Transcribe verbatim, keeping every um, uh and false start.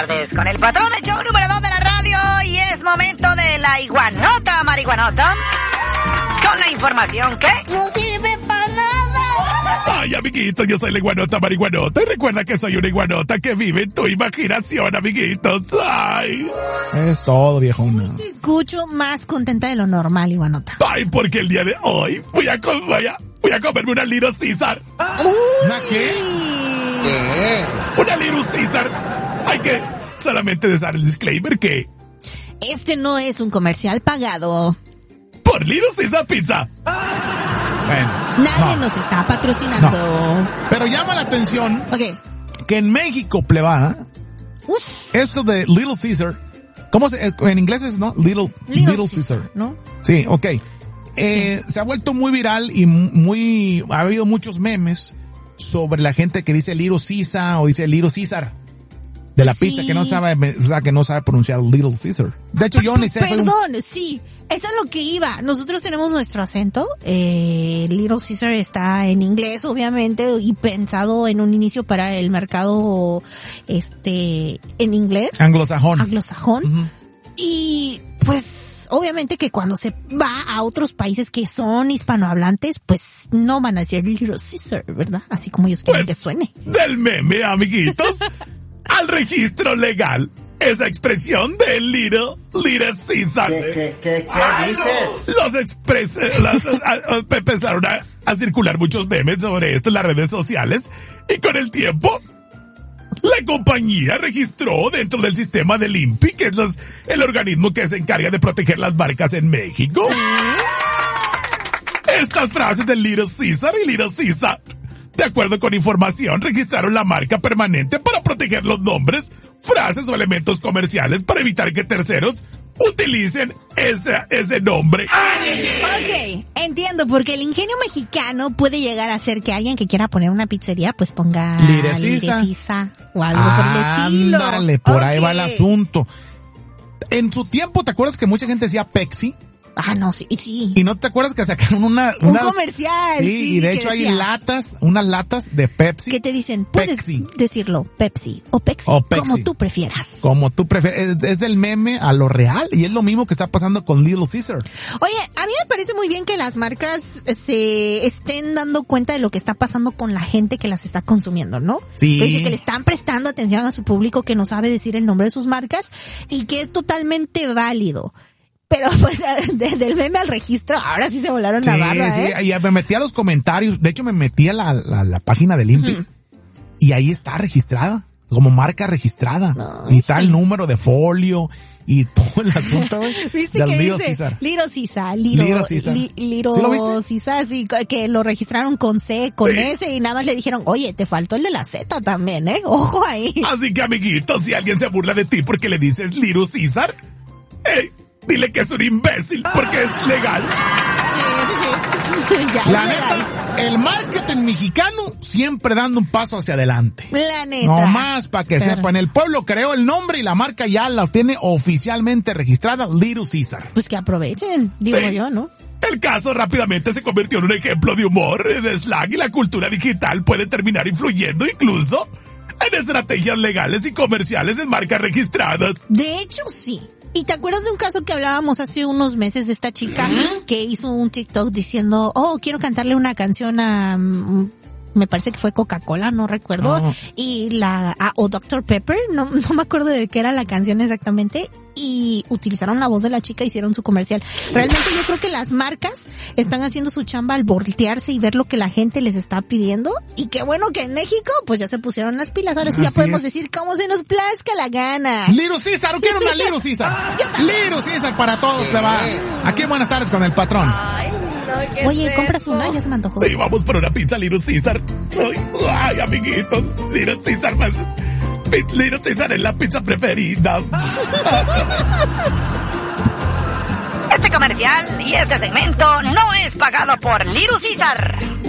Tardes con el patrón del show número dos de la radio y es momento de la iguanota marihuanota con la información que no sirve para nada. Ay, amiguitos, yo soy la iguanota marihuanota y recuerda que soy una iguanota que vive en tu imaginación, amiguitos. Ay. Es todo, viejona. Te escucho más contenta de lo normal, iguanota. Ay, porque el día de hoy voy a, com- voy a, voy a comerme una Little Caesar. ¿Una qué? ¿Qué? Una Little Caesar. Hay que solamente dejar el disclaimer que... Este no es un comercial pagado. Por Little Caesar Pizza. Bueno. Nadie no. nos está patrocinando. No. Pero llama la atención Ok. que en México, plebada, Uf. esto de Little Caesar, ¿cómo se, en inglés es, no? Little, Little, Little Caesar, Caesar. ¿no? Sí, ok. Eh, se ha vuelto muy viral y muy, ha habido muchos memes sobre la gente que dice Little Caesar o dice Little Caesar. De la Sí. pizza que no sabe, o sea, que no sabe pronunciar Little Caesar. De hecho, yo ni sé. soy un- Perdón, sí, eso es lo que iba. Nosotros tenemos nuestro acento. Eh, Little Caesar está en inglés, obviamente, y pensado en un inicio para el mercado, este, en inglés. Anglosajón. Anglosajón. Ujú. Y, pues, obviamente que cuando se va a otros países que son hispanohablantes, pues, no van a decir Little Caesar, ¿verdad? Así como ellos quieren Pues, que suene. del meme, amiguitos, al registro legal. Esa expresión de Little, Little Caesar. ¿Qué, qué, qué, qué dices? Los expres, las- a- a- empezaron a, a circular muchos memes sobre esto en las redes sociales y con el tiempo la compañía registró dentro del sistema del I N P I, que es los- el organismo que se encarga de proteger las marcas en México, estas frases de Little Caesar y Little Caesar. De acuerdo con información, registraron la marca permanente para proteger los nombres, frases o elementos comerciales para evitar que terceros utilicen ese, ese nombre. Ok, entiendo, porque el ingenio mexicano puede llegar a ser que alguien que quiera poner una pizzería, pues ponga Lirecisa. Lirecisa o algo por el estilo. Ándale, por ahí va el Ok. asunto. En su tiempo, ¿te acuerdas que mucha gente decía Pepsi? Ah, no, sí, sí. ¿Y no te acuerdas que sacaron una... Un unas- comercial. Sí, Sí, y de que hecho hay decía- latas, unas latas de Pepsi. ¿Qué te dicen? Puedes Pepsi. decirlo, Pepsi o Pepsi, O Pepsi. como tú prefieras. Como tú prefieres. Es, es del meme a lo real. Y es lo mismo que está pasando con Little Caesar. Oye, a mí me parece muy bien que las marcas se estén dando cuenta de lo que está pasando con la gente que las está consumiendo, ¿no? Sí. Dice que le están prestando atención a su público que no sabe decir el nombre de sus marcas y que es totalmente válido. Pero pues desde el meme al registro, ahora sí se volaron la barra, sí, ¿eh? y me metí a los comentarios. De hecho, me metí a la, la, la página del I N P I. Ujú. Y ahí está registrada. Como marca registrada. No, y está el número de folio. Y todo el asunto, güey. ¿Viste del que Little dice? Caesar. Little Caesar, Little, Little Caesar. Li- Little ¿Sí lo viste? Caesar, sí, que lo registraron con C, con Sí. S y nada más le dijeron, oye, te faltó el de la Z también, ¿eh? Ojo ahí. Así que, amiguitos, si alguien se burla de ti porque le dices Little Caesar, hey, dile que es un imbécil porque es legal. Sí, sí, sí. Ya La es legal. neta, el marketing mexicano siempre dando un paso hacia adelante. La neta. No más para que Pero- sepan, el pueblo creó el nombre y la marca ya la tiene oficialmente registrada, Little Caesar. Pues que aprovechen, digo Sí. yo, ¿no? El caso rápidamente se convirtió en un ejemplo de humor, de slang y la cultura digital puede terminar influyendo incluso en estrategias legales y comerciales en marcas registradas. De hecho, sí. ¿Y te acuerdas de un caso que hablábamos hace unos meses de esta chica que hizo un TikTok diciendo, oh, quiero cantarle una canción a, mm, me parece que fue Coca-Cola, no recuerdo, Oh. y la, a- o doctor Pepper, no, no me acuerdo de qué era la canción exactamente, y utilizaron la voz de la chica, hicieron su comercial. Realmente yo creo que las marcas están haciendo su chamba al voltearse y ver lo que la gente les está pidiendo, y qué bueno que en México, pues ya se pusieron las pilas, ahora sí ya Así podemos es. decir cómo se nos plazca la gana. Little Caesar, quiero una Little Caesar. Little Caesar para todos, pleba. Aquí buenas tardes con el patrón. Oye, ¿compras una? Ya se me antojó. Sí, vamos por una pizza Little Caesar. Ay, ay, amiguitos, Little Caesar más. Little Caesar es la pizza preferida. Este comercial y este segmento no es pagado por Little Caesar.